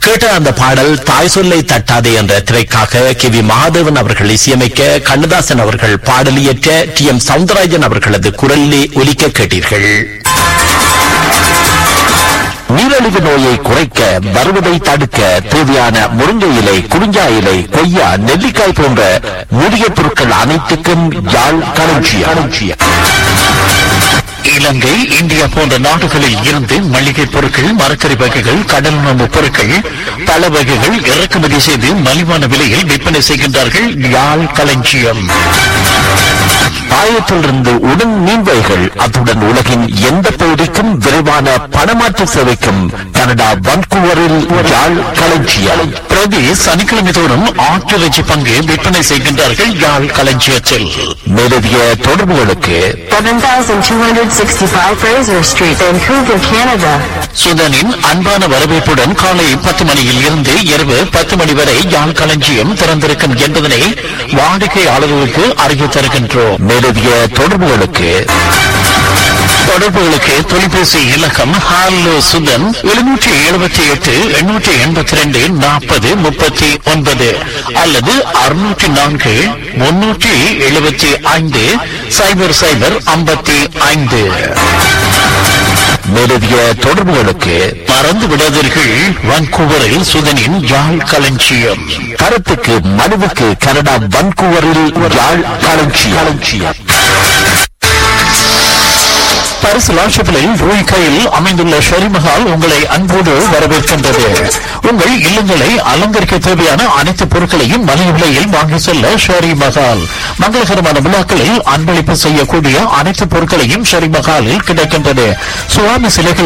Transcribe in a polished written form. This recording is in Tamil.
கேட்ட அந்த பாடல் தாய் சொல்லை தட்டாதே என்ற திரைக்காக கே.வி. மகாதேவன் அவர்கள் இசையமைக்க கண்ணதாசன் அவர்கள் பாடலியற்ற டி.எம். சவுந்தரராஜன் அவர்களது குரலிலே ஒலிக்க கேட்டீர்கள். நீரிழிவு நோயை குறைக்க, வருவதை தடுக்க தேவையான முருங்கை இலை, குறிஞ்சா இலை, கொய்யா, நெல்லிக்காய் போன்ற மூலிகை பொருட்கள் அனைத்துக்கும் யாழ் களஞ்சியம். இலங்கை, இந்தியா போன்ற நாடுகளில் இருந்து மளிகை பொருட்கள், மரக்கறி வகைகள், கடல் உணவு பொருட்கள், பல வகைகள் இறக்குமதி செய்து மலிவான விலையில் விற்பனை செய்கின்றார்கள். யாழ் களஞ்சியம். பாயத்திலிருந்து உடன் மீன்வைகள், அத்துடன் உலகின் எந்த பகுதிக்கும் விரைவான பணமாற்று சேவைக்கும் கனடா வன்கூவரில் யாழ் களஞ்சியம். பிரதி சனிக்கிழமை தோறும் ஆட்டிறைச்சி பங்கு விற்பனை செய்கின்றார்கள். யாழ் களஞ்சியத்தில். மேலதிக தொடர்புகளுக்கு 7265 Fraser Street, Vancouver, Canada. சுதனின் அன்பான வரவேற்புடன் காலை 10 மணியில் இருந்து இரவு 10 மணி வரை யாழ் களஞ்சியம் திறந்திருக்கும் என்பதனை வாடிக்கையாளர்களுக்கு அறிவித்து தருகின்றோம். மேலதிக தொடர்புகளுக்கு தொலைபேசி இலக்கம் ஹாலோ சுதன் 778 882 40 39 அல்லது 604 375 00 55. மேலதிக தொடர்புகளுக்கு மறந்து விடாதீர்கள். வான்கூவரில் சுதனின் யாழ் களஞ்சியம். கருத்துக்கு மனுவுக்கு கனடா வான்கூவரில் யாழ் களஞ்சியம். பாரிஸ் லாஷப்பிளில் ரூய்கையில் அமைந்துள்ள ஷெரிமஹால் உங்களை அன்போடு வரவேற்கின்றது. உங்கள் இல்லங்களை அலங்கரிக்க தேவையான அனைத்து பொருட்களையும் மலிவு விலையில் வாங்கி செல்ல ஷெரிமஹால். மங்களகரமான விழாக்களில் அன்பளிப்பு செய்யக்கூடிய அனைத்து பொருட்களையும் ஷெரிமஹாலில் கிடைக்கின்றது. சுவாமி சிலைகள்